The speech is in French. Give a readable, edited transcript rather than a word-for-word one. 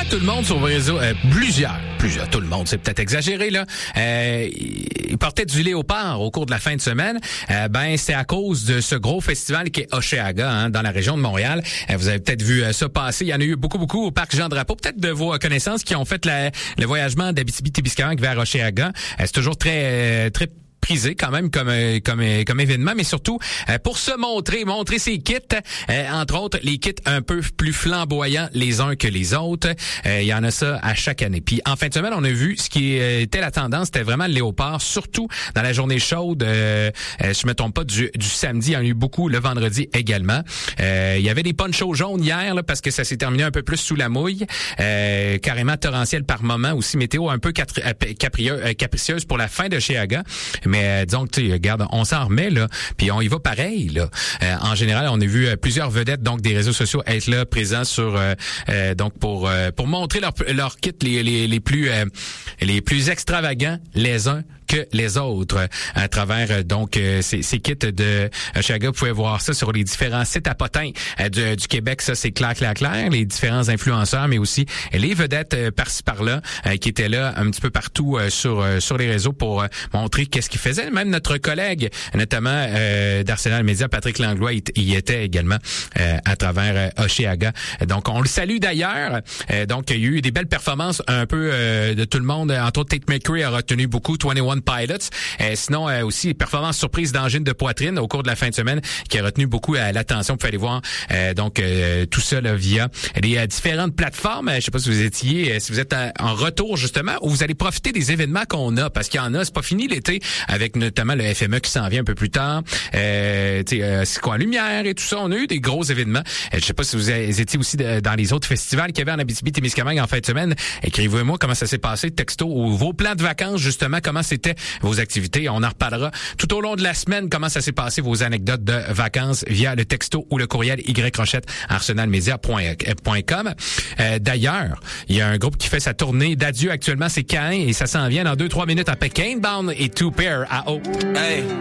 tout le monde sur vos réseaux, plusieurs, tout le monde, c'est peut-être exagéré, là, ils portaient du léopard au cours de la fin de semaine. C'est à cause de ce gros festival qui est Hochelaga, dans la région de Montréal. Vous avez peut-être vu ça passer. Il y en a eu beaucoup au Parc Jean-Drapeau. Peut-être de vos connaissances qui ont fait le voyagement d'Abitibi-Témiscamingue vers Hochelaga. C'est toujours très prisé quand même comme événement, mais surtout pour se montrer ses kits, entre autres les kits un peu plus flamboyants les uns que les autres. Il y en a ça à chaque année. Puis en fin de semaine, on a vu ce qui était la tendance, c'était vraiment le léopard, surtout dans la journée chaude. Je me trompe pas, du samedi, il y en a eu beaucoup le vendredi également. Il y avait des ponchos jaunes hier là, parce que ça s'est terminé un peu plus sous la mouille, carrément torrentiel par moment, aussi météo un peu capricieuse pour la fin de Hochelaga. Mais disons que, tu sais, regarde, on s'en remet, là, puis on y va pareil, là. En général, on a vu plusieurs vedettes, donc, des réseaux sociaux être là, présents sur, donc, pour montrer leur kit les plus extravagants, les uns que les autres, à travers, donc, ces kits de Hochelaga. Vous pouvez voir ça sur les différents sites à potins du Québec. Ça, c'est clair. Les différents influenceurs, mais aussi les vedettes par-ci par-là, qui étaient là un petit peu partout sur les réseaux pour montrer qu'est-ce qu'ils faisaient. Même notre collègue, notamment d'Arsenal Média, Patrick Langlois, il était également à travers Hochelaga. Donc, on le salue d'ailleurs. Donc, il y a eu des belles performances un peu de tout le monde. Entre autres, Tate McRae a retenu beaucoup, 21 Pilots. Sinon, aussi, performance surprise d'angine de poitrine au cours de la fin de semaine qui a retenu beaucoup l'attention. Vous pouvez aller voir tout ça là, via les différentes plateformes. Je sais pas si vous êtes en retour justement ou vous allez profiter des événements qu'on a, parce qu'il y en a, c'est pas fini l'été, avec notamment le FME qui s'en vient un peu plus tard. C'est quoi, Lumière et tout ça. On a eu des gros événements. Je sais pas si vous étiez aussi dans les autres festivals qu'il y avait en Abitibi-Témiscamingue en fin de semaine. Écrivez-moi comment ça s'est passé, texto, ou vos plans de vacances, justement, comment c'était vos activités. On en reparlera tout au long de la semaine, comment ça s'est passé, vos anecdotes de vacances via le texto ou le courriel yrochette@arsenalmedia.com. D'ailleurs, il y a un groupe qui fait sa tournée d'adieu actuellement, c'est Cain, et ça s'en vient dans 2-3 minutes après Canebound et Two Pair à eau. Hey.